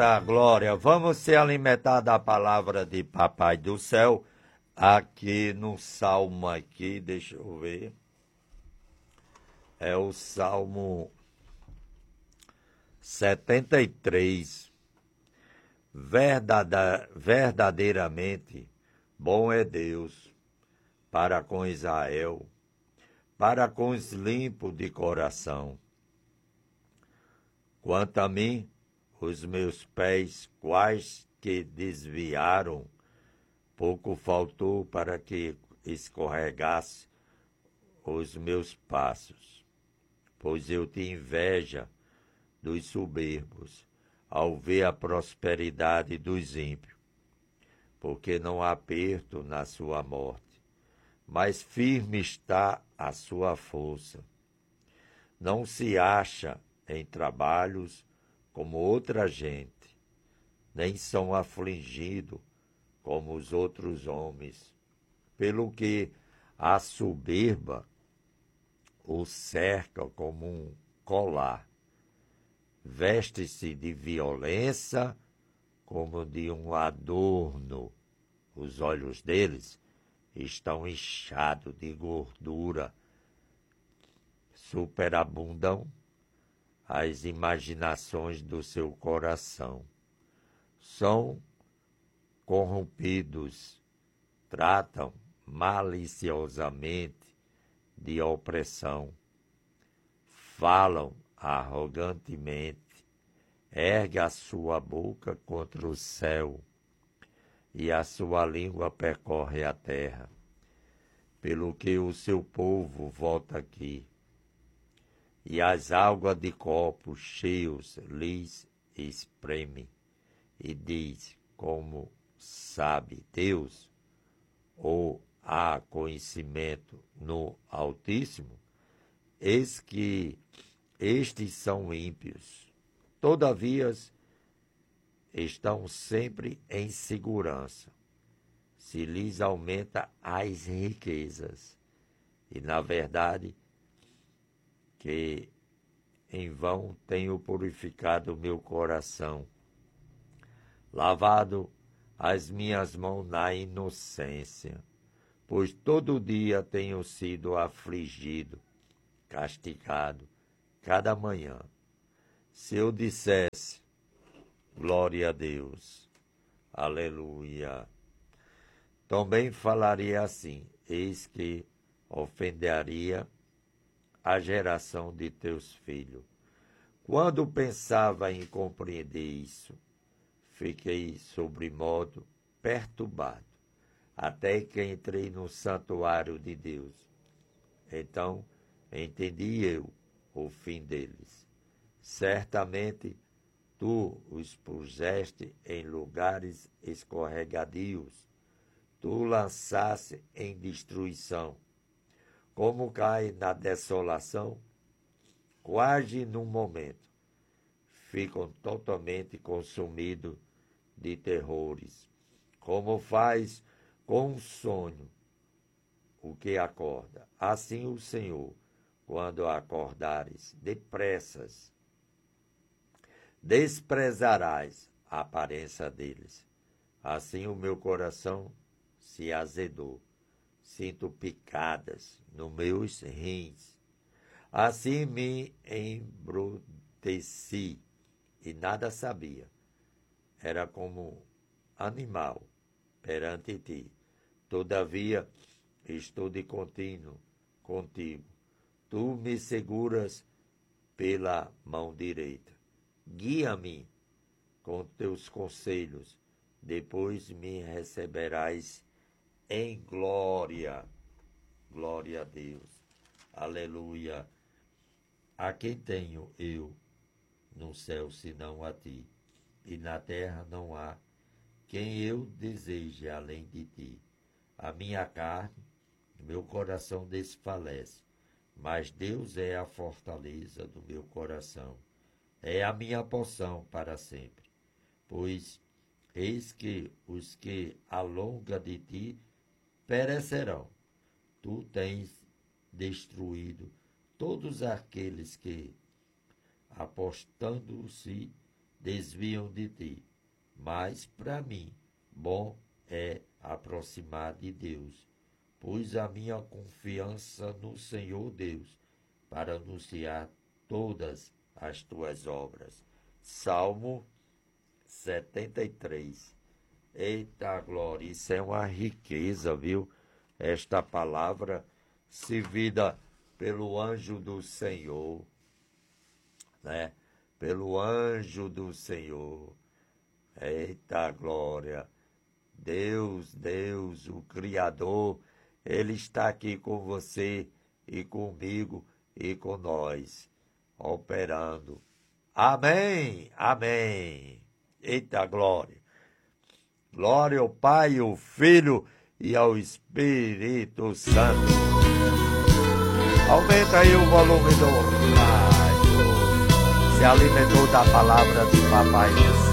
Da glória, vamos se alimentar da palavra de Papai do Céu, aqui no Salmo aqui, deixa eu ver, é o Salmo 73. Verdadeiramente bom é Deus para com Israel, para com os limpos de coração. Quanto a mim, os meus pés, quais que desviaram, pouco faltou para que escorregasse os meus passos. Pois eu tinha inveja dos soberbos, ao ver a prosperidade dos ímpios, porque não há aperto na sua morte, mas firme está a sua força. Não se acha em trabalhos como outra gente, nem são afligidos como os outros homens, pelo que a soberba o cerca como um colar, veste-se de violência como de um adorno, os olhos deles estão inchados de gordura, superabundam as imaginações do seu coração. São corrompidos, tratam maliciosamente de opressão, falam arrogantemente, ergue a sua boca contra o céu e a sua língua percorre a terra, pelo que o seu povo volta aqui, e as águas de copos cheios lhes espreme, e diz, como sabe Deus, ou há conhecimento no Altíssimo, eis que estes são ímpios, todavia estão sempre em segurança, se lhes aumenta as riquezas, e na verdade que em vão tenho purificado o meu coração, lavado as minhas mãos na inocência, pois todo dia tenho sido afligido, castigado, cada manhã. Se eu dissesse, glória a Deus, aleluia, também falaria assim, eis que ofenderia a geração de teus filhos. Quando pensava em compreender isso, fiquei sobremodo perturbado, até que entrei no santuário de Deus. Então entendi eu o fim deles. Certamente tu os puseste em lugares escorregadios, tu lançaste em destruição. Como cai na desolação, quase num momento, ficam totalmente consumidos de terrores. Como faz com um sonho o que acorda, assim o Senhor, quando acordares depressas, desprezarás a aparência deles. Assim o meu coração se azedou, sinto picadas nos meus rins. Assim me embruteci e nada sabia. Era como animal perante ti. Todavia, estou de contínuo contigo. Tu me seguras pela mão direita. Guia-me com teus conselhos. Depois me receberás em glória. Glória a Deus. Aleluia. A quem tenho eu no céu senão a ti? E na terra não há quem eu deseje além de ti. A minha carne, meu coração desfalece, mas Deus é a fortaleza do meu coração. É a minha porção para sempre. Pois eis que os que alonga de ti perecerão. Tu tens destruído todos aqueles que, apostando-se desviam de ti. Mas, para mim, bom é aproximar de Deus. Pus a minha confiança no Senhor Deus, para anunciar todas as tuas obras. Salmo 73. Eita glória, isso é uma riqueza, viu? Esta palavra servida pelo anjo do Senhor, né? Pelo anjo do Senhor. Eita glória. Deus, o Criador, Ele está aqui com você e comigo e com nós, operando. Amém, amém. Eita glória. Glória ao Pai, ao Filho e ao Espírito Santo. Aumenta aí o volume do rádio. Se alimentou da palavra do Papai do Céu.